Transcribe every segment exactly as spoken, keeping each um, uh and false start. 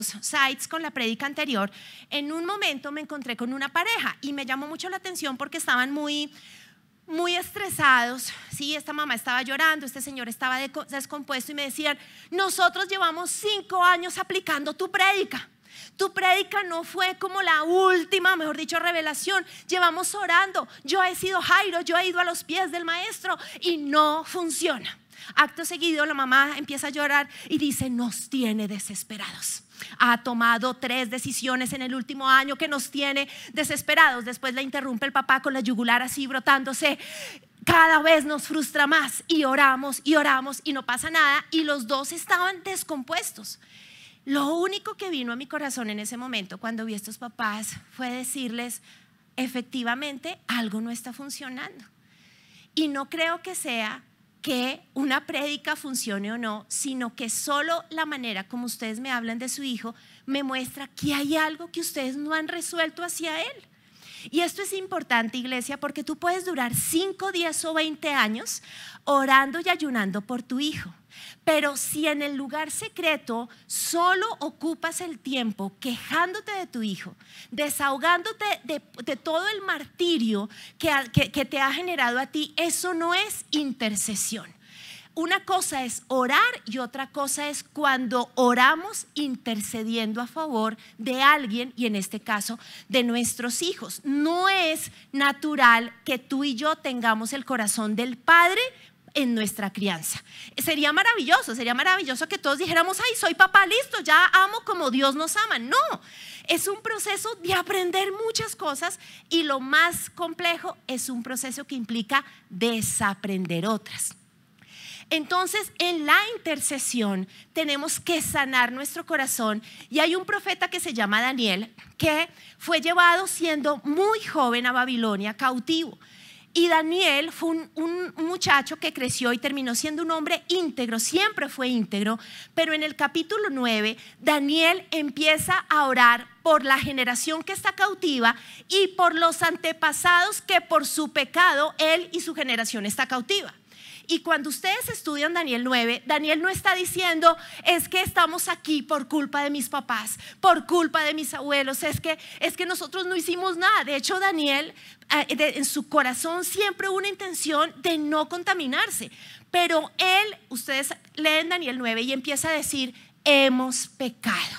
sites con la prédica anterior, en un momento me encontré con una pareja y me llamó mucho la atención porque estaban muy, muy estresados. Sí, esta mamá estaba llorando, este señor estaba descompuesto y me decían: nosotros llevamos cinco años aplicando tu prédica. Tu prédica no fue como la última, mejor dicho, revelación. Llevamos orando. Yo he sido Jairo, yo he ido a los pies del maestro y no funciona. Acto seguido la mamá empieza a llorar y dice: nos tiene desesperados. Ha tomado tres decisiones en el último año que nos tiene desesperados. Después la interrumpe el papá con la yugular así brotándose. Cada vez nos frustra más y oramos y oramos y no pasa nada, y los dos estaban descompuestos. Lo único que vino a mi corazón en ese momento cuando vi a estos papás fue decirles: efectivamente algo no está funcionando. Y no creo que sea que una prédica funcione o no, sino que solo la manera como ustedes me hablan de su hijo me muestra que hay algo que ustedes no han resuelto hacia él. Y esto es importante, iglesia, porque tú puedes durar cinco, diez o veinte años orando y ayunando por tu hijo. Pero si en el lugar secreto solo ocupas el tiempo quejándote de tu hijo, desahogándote de, de todo el martirio que, que, que te ha generado a ti, eso no es intercesión. Una cosa es orar y otra cosa es cuando oramos intercediendo a favor de alguien, y en este caso de nuestros hijos. No es natural que tú y yo tengamos el corazón del Padre en nuestra crianza. Sería maravilloso, sería maravilloso que todos dijéramos: ay, soy papá, listo, ya amo como Dios nos ama. No, es un proceso de aprender muchas cosas, y lo más complejo es un proceso que implica desaprender otras. Entonces, en la intercesión tenemos que sanar nuestro corazón, y hay un profeta que se llama Daniel que fue llevado siendo muy joven a Babilonia cautivo. Y Daniel fue un, un muchacho que creció y terminó siendo un hombre íntegro, siempre fue íntegro, pero en el capítulo nueve Daniel empieza a orar por la generación que está cautiva y por los antepasados que por su pecado él y su generación está cautiva. Y cuando ustedes estudian Daniel nueve, Daniel no está diciendo: es que estamos aquí por culpa de mis papás, por culpa de mis abuelos, es que, es que nosotros no hicimos nada. De hecho, Daniel eh, de, en su corazón siempre hubo una intención de no contaminarse. Pero él, ustedes leen Daniel nueve y empieza a decir: hemos pecado,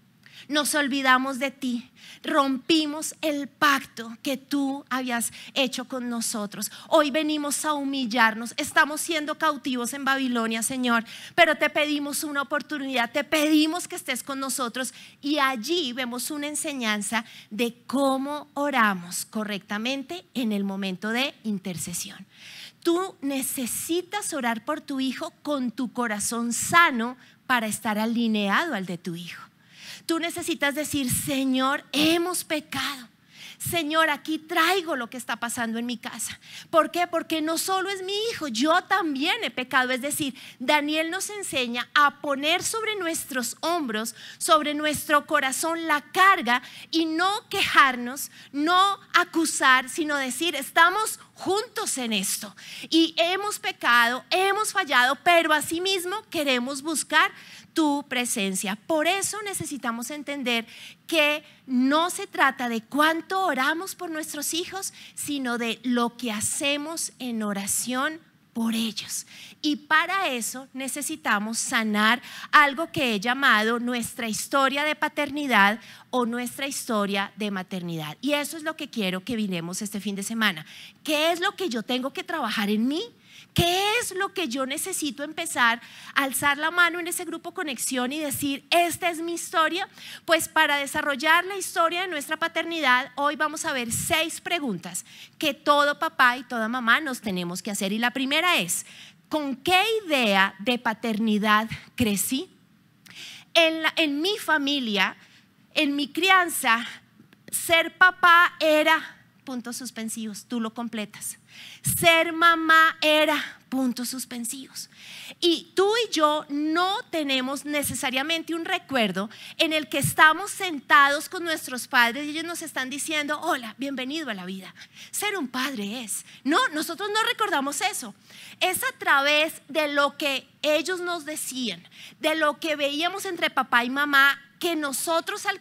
nos olvidamos de ti, rompimos el pacto que tú habías hecho con nosotros. Hoy venimos a humillarnos, estamos siendo cautivos en Babilonia, Señor, pero te pedimos una oportunidad, te pedimos que estés con nosotros. Y allí vemos una enseñanza de cómo oramos correctamente en el momento de intercesión. Tú necesitas orar por tu hijo con tu corazón sano para estar alineado al de tu hijo. Tú necesitas decir: Señor, hemos pecado. Señor, aquí traigo lo que está pasando en mi casa. ¿Por qué? Porque no solo es mi hijo, yo también he pecado. Es decir, Daniel nos enseña a poner sobre nuestros hombros, sobre nuestro corazón la carga, y no quejarnos, no acusar, sino decir: estamos juntos en esto y hemos pecado, hemos fallado, pero asimismo queremos buscar tu presencia. Por eso necesitamos entender que no se trata de cuánto oramos por nuestros hijos, sino de lo que hacemos en oración por ellos. Y para eso necesitamos sanar algo que he llamado nuestra historia de paternidad o nuestra historia de maternidad. Y eso es lo que quiero que vinemos este fin de semana. ¿Qué es lo que yo tengo que trabajar en mí? ¿Qué es lo que yo necesito empezar a alzar la mano en ese grupo Conexión y decir: esta es mi historia? Pues para desarrollar la historia de nuestra paternidad, hoy vamos a ver seis preguntas que todo papá y toda mamá nos tenemos que hacer. Y la primera es: ¿con qué idea de paternidad crecí? En, la, en mi familia, en mi crianza, ser papá era puntos suspensivos, tú lo completas. Ser mamá era puntos suspensivos. Y tú y yo no tenemos necesariamente un recuerdo en el que estamos sentados con nuestros padres y ellos nos están diciendo: hola, bienvenido a la vida. Ser un padre es. No, nosotros no recordamos eso. Es a través de lo que ellos nos decían, de lo que veíamos entre papá y mamá, que nosotros al